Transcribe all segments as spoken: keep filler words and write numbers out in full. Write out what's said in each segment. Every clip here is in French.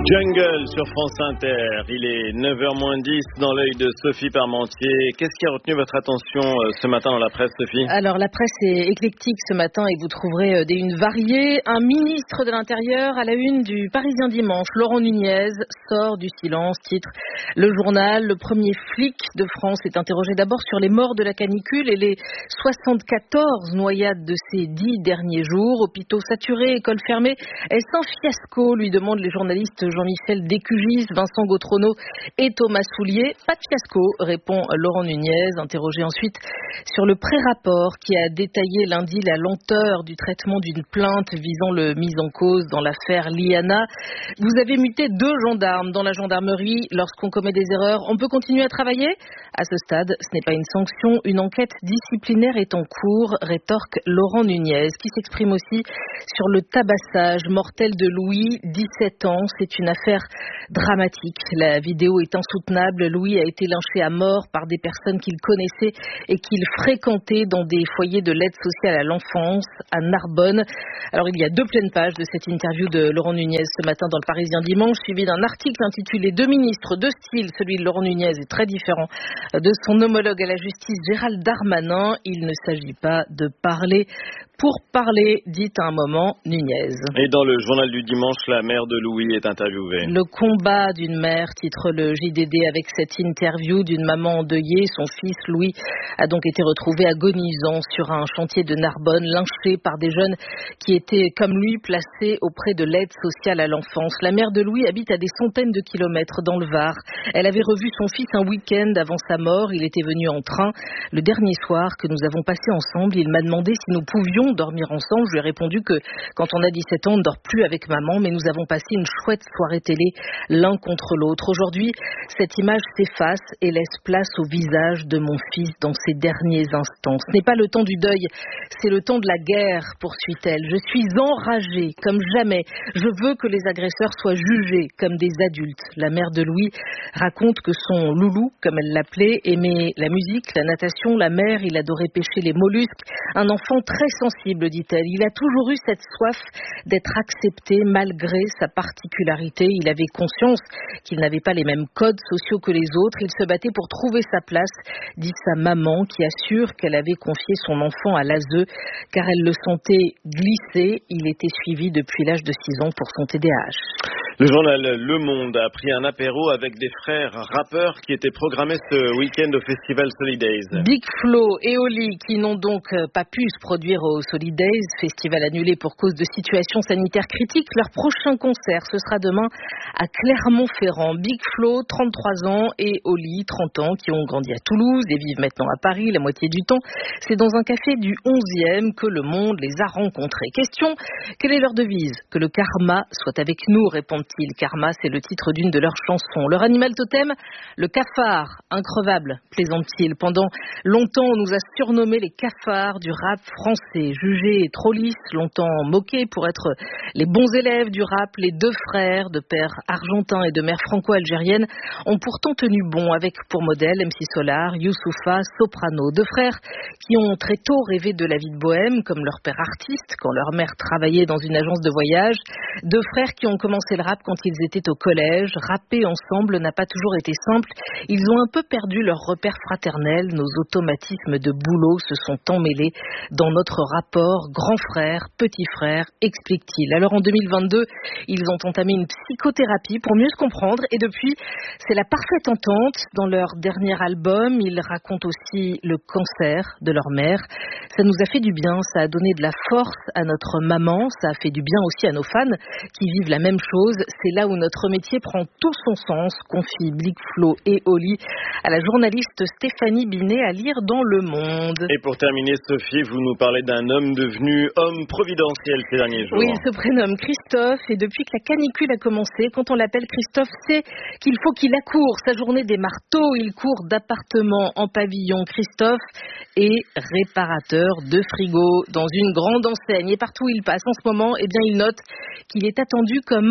Jungle sur France Inter, il est neuf heures moins dix dans l'œil de Sophie Parmentier. Qu'est-ce qui a retenu votre attention ce matin dans la presse, Sophie ? Alors la presse est éclectique ce matin et vous trouverez des unes variées. Un ministre de l'Intérieur à la une du Parisien Dimanche, Laurent Nunez, sort du silence, titre le journal. Le premier flic de France est interrogé d'abord sur les morts de la canicule et les soixante-quatorze noyades de ces dix derniers jours. Hôpitaux saturés, écoles fermées, est-ce un fiasco, lui demandent les journalistes Jean-Michel Descugis, Vincent Gautrono et Thomas Soulier. Pas de fiasco, répond Laurent Nunez, interrogé ensuite sur le pré-rapport qui a détaillé lundi la lenteur du traitement d'une plainte visant le mis en cause dans l'affaire Liana. Vous avez muté deux gendarmes dans la gendarmerie. Lorsqu'on commet des erreurs, on peut continuer à travailler ? À ce stade, ce n'est pas une sanction, une enquête disciplinaire est en cours, rétorque Laurent Nunez, qui s'exprime aussi sur le tabassage mortel de Louis, dix-sept ans. C'est une affaire dramatique. La vidéo est insoutenable. Louis a été lynché à mort par des personnes qu'il connaissait et qu'il fréquentait dans des foyers de l'aide sociale à l'enfance à Narbonne. Alors il y a deux pleines pages de cette interview de Laurent Nunez ce matin dans le Parisien Dimanche, suivi d'un article intitulé « Deux ministres, deux styles ». Celui de Laurent Nunez est très différent de son homologue à la justice Gérald Darmanin. Il ne s'agit pas de parler pour parler, dit à un moment Nunez. Et dans le journal du dimanche, la mère de Louis est interviewée. Le combat d'une mère, titre le J D D avec cette interview d'une maman endeuillée. Son fils Louis a donc été retrouvé agonisant sur un chantier de Narbonne, lynché par des jeunes qui étaient comme lui placés auprès de l'aide sociale à l'enfance. La mère de Louis habite à des centaines de kilomètres dans le Var. Elle avait revu son fils un week-end avant sa mort. Il était venu en train. Le dernier soir que nous avons passé ensemble, il m'a demandé si nous pouvions dormir ensemble. Je lui ai répondu que quand on a dix-sept ans, on ne dort plus avec maman, mais nous avons passé une chouette soirée télé l'un contre l'autre. Aujourd'hui, cette image s'efface et laisse place au visage de mon fils dans ses derniers instants. Ce n'est pas le temps du deuil, c'est le temps de la guerre, poursuit-elle. Je suis enragée comme jamais. Je veux que les agresseurs soient jugés comme des adultes. La mère de Louis raconte que son loulou, comme elle l'appelait, aimait la musique, la natation, la mer, il adorait pêcher les mollusques. Un enfant très sensible, dit-elle. Il a toujours eu cette soif d'être accepté malgré sa particularité. Il avait conscience qu'il n'avait pas les mêmes codes sociaux que les autres. Il se battait pour trouver sa place, dit sa maman, qui assure qu'elle avait confié son enfant à l'A S E car elle le sentait glisser. Il était suivi depuis l'âge de six ans pour son T D A H. Le journal Le Monde a pris un apéro avec des frères rappeurs qui étaient programmés ce week-end au festival Solidays. Big Flo et Oli, qui n'ont donc pas pu se produire au Solidays, festival annulé pour cause de situation sanitaire critique. Leur prochain concert, ce sera demain à Clermont-Ferrand. Big Flo, trente-trois ans, et Oli, trente ans, qui ont grandi à Toulouse et vivent maintenant à Paris la moitié du temps. C'est dans un café du onzième que Le Monde les a rencontrés. Question, quelle est leur devise ? Que le karma soit avec nous, répondent-ils. Karma, c'est le titre d'une de leurs chansons. Leur animal totem, le cafard, increvable, plaisante-t-il. Pendant longtemps, on nous a surnommés les cafards du rap français. Jugés trop lisses, longtemps moqués pour être les bons élèves du rap, les deux frères de père argentin et de mère franco-algérienne ont pourtant tenu bon avec pour modèle M C Solar, Youssoupha, Soprano. Deux frères qui ont très tôt rêvé de la vie de bohème, comme leur père artiste, quand leur mère travaillait dans une agence de voyage. Deux frères qui ont commencé le rap quand ils étaient au collège. Rapper ensemble n'a pas toujours été simple. Ils ont un peu perdu leur repère fraternel. Nos automatismes de boulot se sont emmêlés dans notre rapport grand frère, petit frère, explique-t-il. Alors en deux mille vingt-deux, ils ont entamé une psychothérapie pour mieux se comprendre et depuis, c'est la parfaite entente. Dans leur dernier album, ils racontent aussi le cancer de leur mère. Ça nous a fait du bien, ça a donné de la force à notre maman, ça a fait du bien aussi à nos fans qui vivent la même chose. C'est là où notre métier prend tout son sens, confie Big Flo et Oli à la journaliste Stéphanie Binet à lire dans Le Monde. Et pour terminer, Sophie, vous nous parlez d'un homme devenu homme providentiel ces derniers jours. Oui, il se prénomme Christophe et depuis que la canicule a commencé, quand on l'appelle Christophe, c'est qu'il faut qu'il accourt. Sa journée des marteaux, il court d'appartement en pavillon. Christophe est réparateur de frigo dans une grande enseigne. Et partout où il passe en ce moment, eh bien, il note qu'il est attendu comme un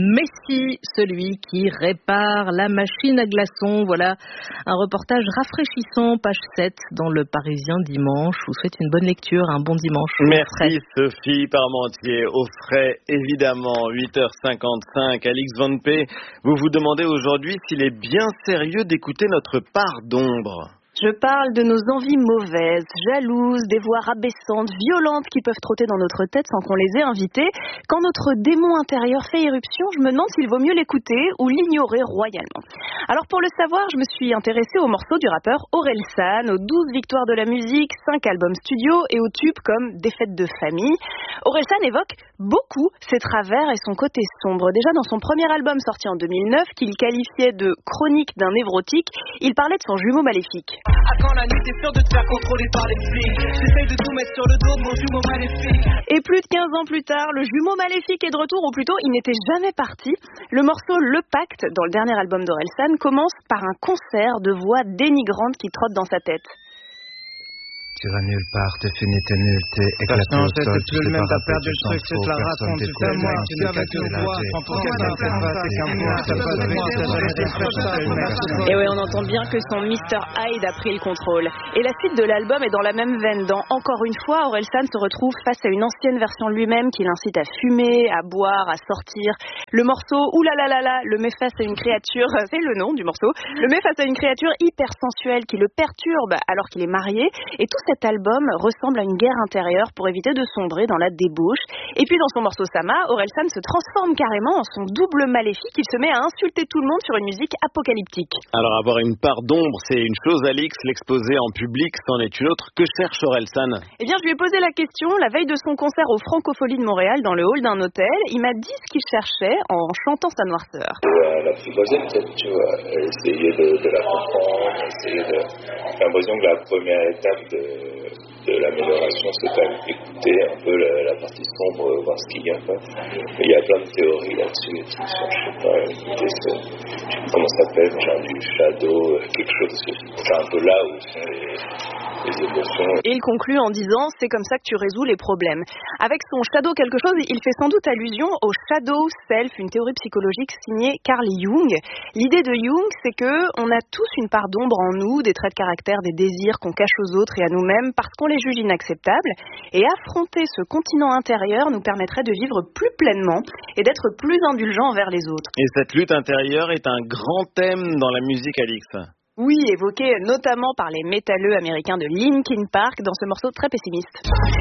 Messi, celui qui répare la machine à glaçons. Voilà un reportage rafraîchissant, page sept, dans Le Parisien dimanche. Je vous souhaite une bonne lecture, un bon dimanche. Merci Sophie Parmentier. Au frais, évidemment, huit heures cinquante-cinq. Alix Van P, vous vous demandez aujourd'hui s'il est bien sérieux d'écouter notre part d'ombre. Je parle de nos envies mauvaises, jalouses, des voix rabaissantes, violentes qui peuvent trotter dans notre tête sans qu'on les ait invitées. Quand notre démon intérieur fait éruption, je me demande s'il vaut mieux l'écouter ou l'ignorer royalement. Alors pour le savoir, je me suis intéressée au morceau du rappeur Orelsan, aux douze victoires de la musique, cinq albums studio et aux tubes comme Des fêtes de famille. Orelsan évoque beaucoup ses travers et son côté sombre. Déjà dans son premier album sorti en deux mille neuf, qu'il qualifiait de chronique d'un névrotique, il parlait de son jumeau maléfique. À quand la nuit, t'es sûr de te faire contrôler par les flics. J'essaye de tout mettre sur le dos de mon jumeau maléfique. Et plus de quinze ans plus tard, le jumeau maléfique est de retour, ou plutôt, il n'était jamais parti. Le morceau Le Pacte, dans le dernier album d'Orelsan, commence par un concert de voix dénigrantes qui trottent dans sa tête. Tu vas nulle part, t'es fini, t'es nul, t'es éclaté au sol, tu sais pas rapper, tu t'en fous, personne t'est trop loin, tu n'es qu'à te mélanger, quelqu'un t'aime pas, t'es qu'un pauvre, t'as pas de vie, t'as jamais été proche. Et oui, on entend bien que son mister Hyde a pris le contrôle. Et la suite de l'album est dans la même veine. Dans Encore une fois, Orelsan se retrouve face à une ancienne version de lui-même qui l'incite à fumer, à boire, à sortir. Le morceau Ouh là là là là le met face à une créature, c'est le nom du morceau, le met face à une créature hyper sensuelle qui le perturbe alors qu'il est marié. Et tout cet album ressemble à une guerre intérieure pour éviter de sombrer dans la débauche. Et puis dans son morceau Sama, Orelsan se transforme carrément en son double maléfique. Il se met à insulter tout le monde sur une musique apocalyptique. Alors avoir une part d'ombre, c'est une chose, Alix, l'exposer en public, c'en est une autre. Que cherche Orelsan ? Eh bien, je lui ai posé la question la veille de son concert au Francophonie de Montréal dans le hall d'un hôtel. Il m'a dit ce qu'il cherchait en chantant sa noirceur. Euh, la psychosée, peut-être, tu vois, essayer de, de la comprendre, essayer de... J'ai l'impression que la première étape de, de l'amélioration, c'est quand même écouter un peu la, la partie sombre, voir ce qu'il y a. Quoi. Il y a plein de théories là-dessus, et tout ça, je sais pas, écouter ce... Comment ça s'appelle, genre du shadow, quelque chose, c'est un peu là où sont les... Et il conclut en disant « c'est comme ça que tu résous les problèmes ». Avec son shadow quelque chose, il fait sans doute allusion au shadow self, une théorie psychologique signée Carl Jung. L'idée de Jung, c'est que on a tous une part d'ombre en nous, des traits de caractère, des désirs qu'on cache aux autres et à nous-mêmes parce qu'on les juge inacceptables. Et affronter ce continent intérieur nous permettrait de vivre plus pleinement et d'être plus indulgent envers les autres. Et cette lutte intérieure est un grand thème dans la musique, Alix. Oui, évoqué notamment par les métalleux américains de Linkin Park dans ce morceau très pessimiste.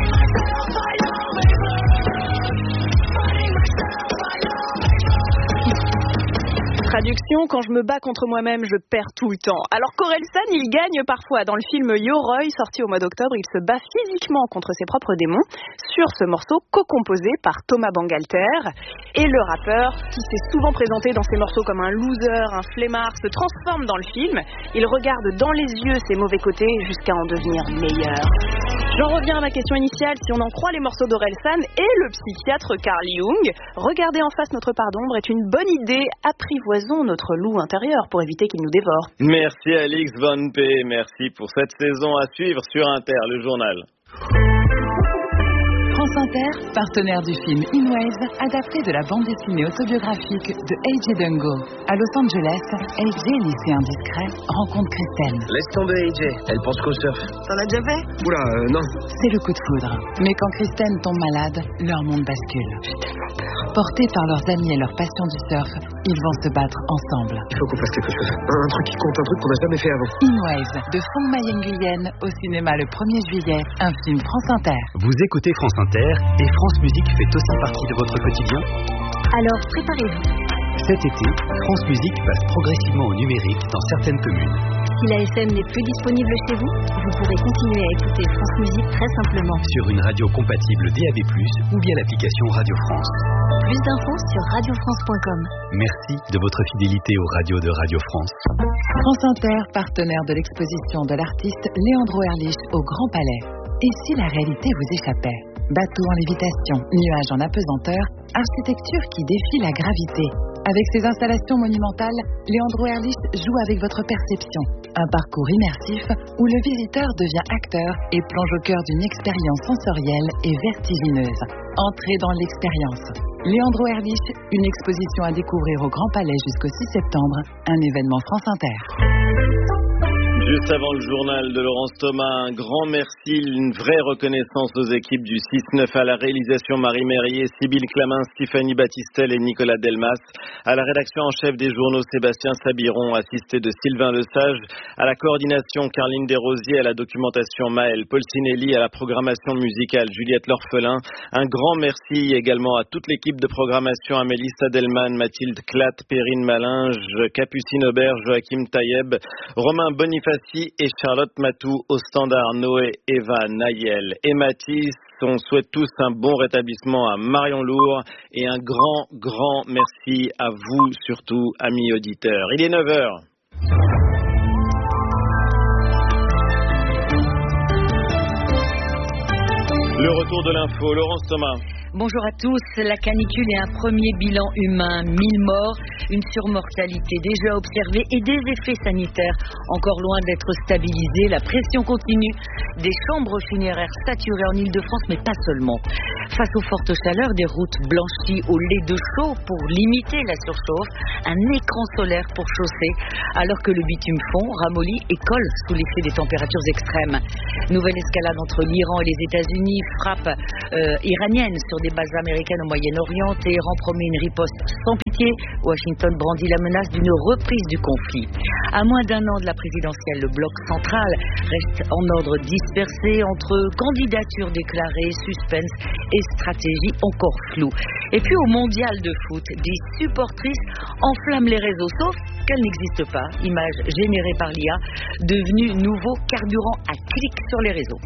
Traduction, quand je me bats contre moi-même, je perds tout le temps. Alors qu'Orelsan, il gagne parfois. Dans le film Yoroi, sorti au mois d'octobre, il se bat physiquement contre ses propres démons sur ce morceau co-composé par Thomas Bangalter. Et le rappeur, qui s'est souvent présenté dans ses morceaux comme un loser, un flemmard, se transforme dans le film. Il regarde dans les yeux ses mauvais côtés jusqu'à en devenir meilleur. J'en reviens à ma question initiale. Si on en croit les morceaux d'Orelsan et le psychiatre Carl Jung, regarder en face notre part d'ombre est une bonne idée. Apprivoisons notre loup intérieur pour éviter qu'il nous dévore. Merci Alix Van P. Merci pour cette saison à suivre sur Inter, le journal. France Inter, partenaire du film In Waves, adapté de la bande dessinée autobiographique de A J Dungo. À Los Angeles, A J, lycéen discret, rencontre Kristen. Laisse tomber A J, elle pense qu'au surf. T'en as déjà fait ? Oula, euh, non. C'est le coup de foudre. Mais quand Kristen tombe malade, leur monde bascule. J'ai tellement peur. Portés par leurs amis et leur passion du surf, ils vont se battre ensemble. Il faut qu'on fasse quelque chose. Un, un truc qui compte, un truc qu'on n'a jamais fait avant. In Waves, de Fong Mayen Nguyen, au cinéma le premier juillet, un film France Inter. Vous écoutez France Inter et France Musique fait aussi partie de votre quotidien ? Alors préparez-vous. Cet été, France Musique passe progressivement au numérique dans certaines communes. Si la F M n'est plus disponible chez vous, vous pourrez continuer à écouter France Musique très simplement. Sur une radio compatible D A B plus, ou via l'application Radio France. Plus d'infos sur radio france point com. Merci de votre fidélité aux radios de Radio France. France Inter, partenaire de l'exposition de l'artiste Léandro Erlich au Grand Palais. Et si la réalité vous échappait ? Bateau en lévitation, nuages en apesanteur, architecture qui défie la gravité. Avec ses installations monumentales, Léandro Erlich joue avec votre perception. Un parcours immersif où le visiteur devient acteur et plonge au cœur d'une expérience sensorielle et vertigineuse. Entrez dans l'expérience. Leandro Erlich, une exposition à découvrir au Grand Palais jusqu'au six septembre, un événement France Inter. Juste avant le journal de Laurence Thomas, un grand merci, une vraie reconnaissance aux équipes du six neuf, à la réalisation Marie Mérier, Sybille Clamin, Stéphanie Battistel et Nicolas Delmas, à la rédaction en chef des journaux Sébastien Sabiron, assisté de Sylvain Lesage, à la coordination Caroline Desrosiers, à la documentation Maëlle Polsinelli, à la programmation musicale Juliette L'Orphelin. Un grand merci également à toute l'équipe de programmation, à Mélissa Delman, Mathilde Clatte, Perrine Malinge, Capucine Aubert, Joachim Taïeb, Romain Boniface et Charlotte Matou au standard, Noé, Eva, Nayel et Mathis. On souhaite tous un bon rétablissement à Marion Lourd et un grand, grand merci à vous, surtout, amis auditeurs. Il est neuf heures. Le retour de l'info, Laurence Thomas. Bonjour à tous. La canicule est un premier bilan humain. mille morts, une surmortalité déjà observée et des effets sanitaires encore loin d'être stabilisés. La pression continue. Des chambres funéraires saturées en Ile-de-France, mais pas seulement. Face aux fortes chaleurs, des routes blanchies au lait de chaux pour limiter la surchauffe, un écran solaire pour chausser, alors que le bitume fond, ramollit et colle sous l'effet des températures extrêmes. Nouvelle escalade entre l'Iran et les États-Unis, frappe euh, iranienne sur des bases américaines au Moyen-Orient. Téhéran promet une riposte sans pitié. Washington brandit la menace d'une reprise du conflit. À moins d'un an de la présidentielle, le bloc central reste en ordre dispersé entre candidatures déclarées, suspense et stratégie encore floue. Et puis au mondial de foot, des supportrices enflamment les réseaux, sauf qu'elles n'existent pas. Image générée par l'I A, devenue nouveau carburant à clic sur les réseaux.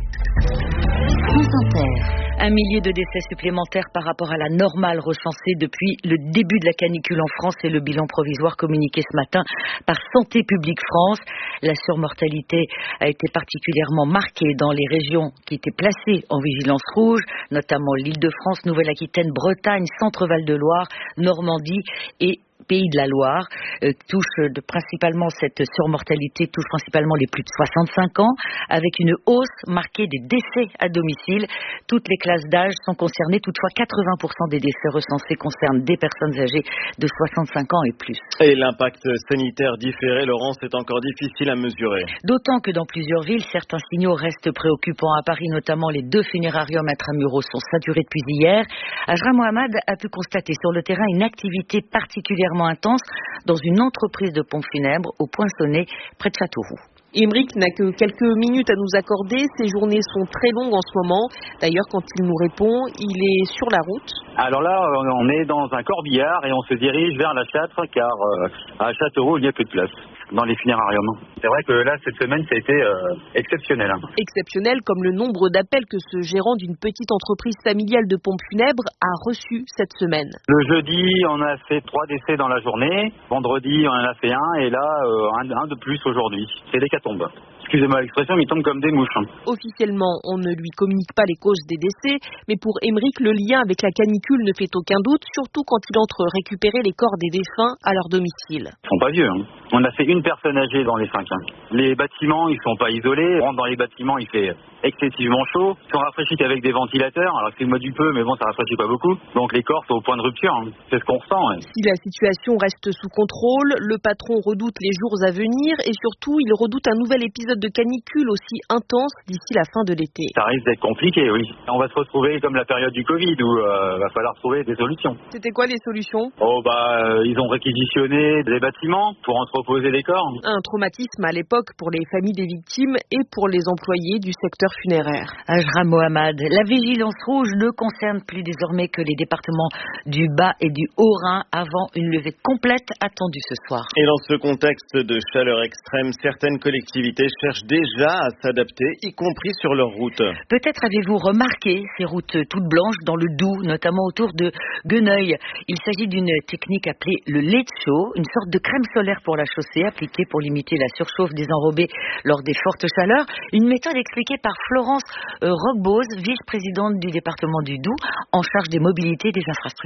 France Inter. Un millier de décès supplémentaires par rapport à la normale recensée depuis le début de la canicule en France, et le bilan provisoire communiqué ce matin par Santé publique France. La surmortalité a été particulièrement marquée dans les régions qui étaient placées en vigilance rouge, notamment l'Île-de-France, Nouvelle-Aquitaine, Bretagne, Centre-Val-de-Loire, Normandie et Pays de la Loire. euh, touche de, principalement cette surmortalité touche principalement les plus de soixante-cinq ans, avec une hausse marquée des décès à domicile. Toutes les classes d'âge sont concernées, toutefois quatre-vingts pour cent des décès recensés concernent des personnes âgées de soixante-cinq ans et plus. Et l'impact sanitaire différé, Laurence, est encore difficile à mesurer. D'autant que dans plusieurs villes, certains signaux restent préoccupants. À Paris notamment, les deux funérariums intramuros sont saturés depuis hier. Ajra Mohamed a pu constater sur le terrain une activité particulièrement intense dans une entreprise de pompes funèbres au Poinçonnet, près de Châteauroux. Émeric n'a que quelques minutes à nous accorder. Ses journées sont très longues en ce moment. D'ailleurs, quand il nous répond, il est sur la route. Alors là, on est dans un corbillard et on se dirige vers la Châtre, car euh, à Châteauroux, il n'y a plus de place dans les funérariums. C'est vrai que là, cette semaine, ça a été euh, exceptionnel. Hein. Exceptionnel comme le nombre d'appels que ce gérant d'une petite entreprise familiale de pompes funèbres a reçu cette semaine. Le jeudi, on a fait trois décès dans la journée. Vendredi, on en a fait un. Et là, euh, un, un de plus aujourd'hui. C'est l'hécatombe. Excusez-moi l'expression, mais il tombe comme des mouches. Officiellement, on ne lui communique pas les causes des décès, mais pour Émeric, le lien avec la canicule ne fait aucun doute, surtout quand il entre récupérer les corps des défunts à leur domicile. Ils sont pas vieux. Hein. On a fait une personne âgée dans les cinq. Hein. Les bâtiments, ils sont pas isolés. On rentre dans les bâtiments, il fait excessivement chaud. Ils sont rafraîchis qu'avec des ventilateurs. Alors c'est le mois du peu, mais bon, ça rafraîchit pas beaucoup. Donc les corps sont au point de rupture. Hein. C'est ce qu'on ressent. Hein. Si la situation reste sous contrôle, le patron redoute les jours à venir et surtout, il redoute un nouvel épisode de canicule aussi intense d'ici la fin de l'été. Ça risque d'être compliqué, oui. On va se retrouver comme la période du Covid où il euh, va falloir trouver des solutions. C'était quoi les solutions? Oh bah, euh, ils ont réquisitionné des bâtiments pour entreposer les corps. Un traumatisme à l'époque pour les familles des victimes et pour les employés du secteur funéraire. Ajra Mohamed, la vigilance rouge ne concerne plus désormais que les départements du Bas et du Haut-Rhin avant une levée complète attendue ce soir. Et dans ce contexte de chaleur extrême, certaines collectivités cherchent déjà à s'adapter, y compris sur leurs routes. Peut-être avez-vous remarqué ces routes toutes blanches dans le Doubs, notamment autour de Gueneuil. Il s'agit d'une technique appelée le lait de chaux, une sorte de crème solaire pour la chaussée appliquée pour limiter la surchauffe des enrobés lors des fortes chaleurs. Une méthode expliquée par Florence euh, Roquebose, vice-présidente du département du Doubs, en charge des mobilités et des infrastructures.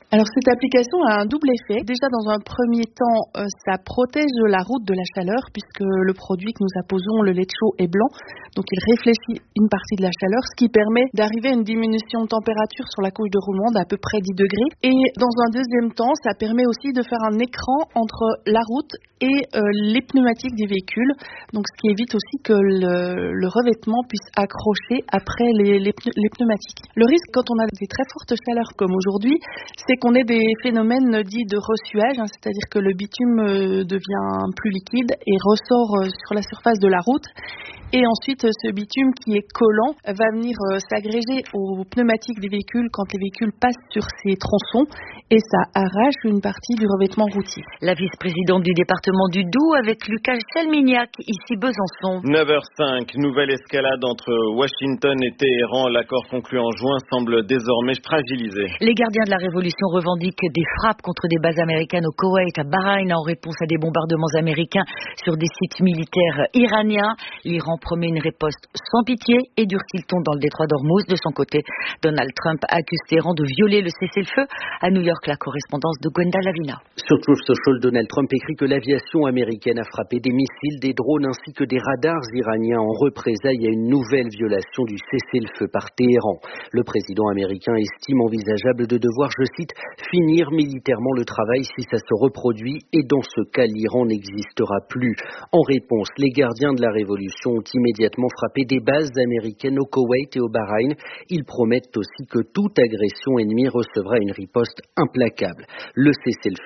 Alors cette application a un double effet. Déjà dans un premier temps, euh, ça protège la route de la chaleur puisque le produit que nous apposons, le lait chaud, est blanc. Donc il réfléchit une partie de la chaleur, ce qui permet d'arriver à une diminution de température sur la couche de roulement d'à peu près dix degrés. Et dans un deuxième temps, ça permet aussi de faire un écran entre la route et euh, les pneumatiques des véhicules. Donc ce qui évite aussi que le, le revêtement puisse accrocher après les, les, les pneumatiques. Le risque quand on a des très fortes chaleurs comme aujourd'hui, c'est qu'on ait des phénomènes dits de ressuage, hein, c'est-à-dire que le bitume euh, devient plus liquide et ressort euh, sur la surface de la route. Et ensuite, ce bitume qui est collant va venir euh, s'agréger aux pneumatiques des véhicules quand les véhicules passent sur ces tronçons et ça arrache une partie du revêtement routier. La vice-présidente du département du Doubs avec Lucas Chalmignac, ici Besançon. neuf heures cinq, nouvelle escalade entre Washington et Téhéran. L'accord conclu en juin semble désormais fragilisé. Les gardiens de la révolution revendiquent des frappes contre des bases américaines au Koweït, à Bahreïn, en réponse à des bombardements américains sur des sites militaires iraniens. L'Iran promet une riposte sans pitié et durcit le ton dans le détroit d'Ormuz. De son côté, Donald Trump accuse Téhéran de violer le cessez-le-feu. À New York, la correspondance de Gwenda Lavina. Sur Truth Social, Donald Trump écrit que l'aviation américaine a frappé des missiles, des drones ainsi que des radars iraniens en représailles à une nouvelle violation du cessez-le-feu par Téhéran. Le président américain estime envisageable de devoir, je cite, finir militairement le travail si ça se reproduit et dans ce cas, l'Iran n'existera plus. En réponse, les gardiens de la révolution ont immédiatement frappé des bases américaines au Koweït et au Bahreïn. Ils promettent aussi que toute agression ennemie recevra une riposte implacable. Le cessez-le-feu